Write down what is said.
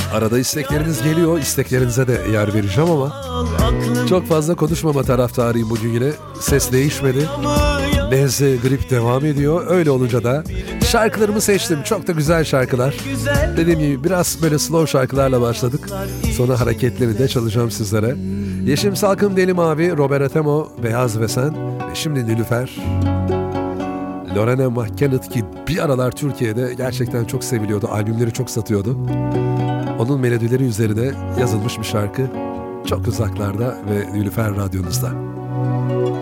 Arada istekleriniz geliyor. İsteklerinize de yer vereceğim ama çok fazla konuşmama taraftarıyım bugün yine. Ses değişmedi. Nezle, grip devam ediyor. Öyle olunca da şarkılarımı seçtim. Çok da güzel şarkılar. Dediğim gibi biraz böyle slow şarkılarla başladık. Sonra hareketleri de çalacağım sizlere. Yeşim Salkım, Deli Mavi, Robert Atemo, Beyaz ve Sen. Ve şimdi Nilüfer. Lorena McKennitt ki bir aralar Türkiye'de gerçekten çok seviliyordu. Albümleri çok satıyordu. Onun melodileri üzerine yazılmış bir şarkı. Çok uzaklarda ve Nilüfer radyonuzda.